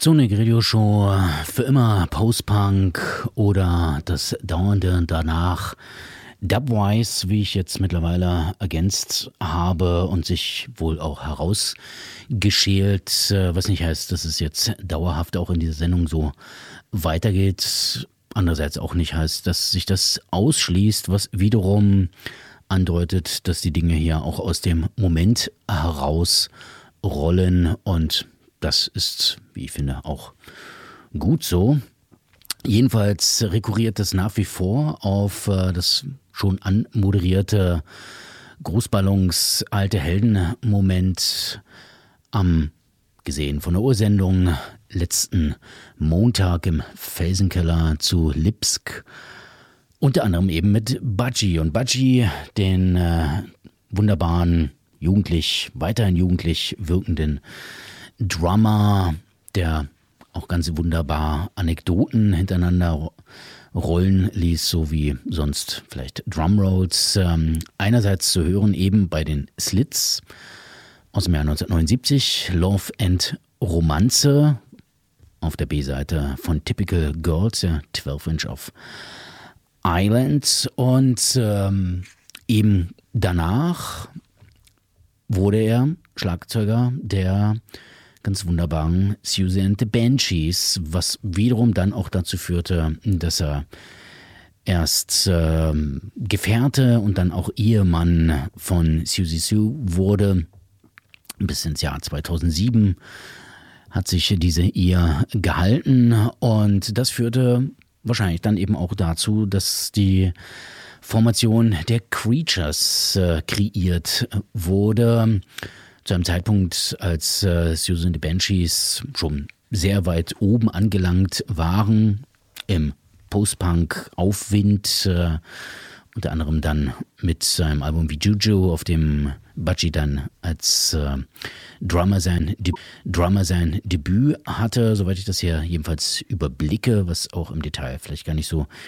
Sonic Radio Show für immer Post-Punk oder das dauernde danach Dubwise, wie ich jetzt mittlerweile ergänzt habe und sich wohl auch herausgeschält, was nicht heißt, dass es jetzt dauerhaft auch in dieser Sendung so weitergeht. Andererseits auch nicht heißt, dass sich das ausschließt, was wiederum andeutet, dass die Dinge hier auch aus dem Moment herausrollen, und das ist, wie ich finde, auch gut so. Jedenfalls rekurriert das nach wie vor auf das schon anmoderierte Großballons alte Helden-Moment gesehen von der Ursendung letzten Montag im Felsenkeller zu Lipsk. Unter anderem eben mit Budgie. Und Budgie, den wunderbaren, weiterhin jugendlich wirkenden Drummer, der auch ganz wunderbar Anekdoten hintereinander rollen ließ, so wie sonst vielleicht Drumrolls. Einerseits zu hören eben bei den Slits aus dem Jahr 1979, Love and Romanze auf der B-Seite von Typical Girls, der 12-Inch of Island. Und eben danach wurde er Schlagzeuger der ganz wunderbaren Siouxsie and the Banshees, was wiederum dann auch dazu führte, dass er erst Gefährte und dann auch Ehemann von Siouxsie Sioux wurde. Bis ins Jahr 2007 hat sich diese Ehe gehalten, und das führte wahrscheinlich dann eben auch dazu, dass die Formation der Creatures kreiert wurde. Zu einem Zeitpunkt, als Siouxsie and the Banshees schon sehr weit oben angelangt waren im Post-Punk-Aufwind, unter anderem dann mit seinem Album wie Juju, auf dem Budgie dann als Drummer sein Debüt hatte, soweit ich das hier jedenfalls überblicke, was auch im Detail vielleicht gar nicht so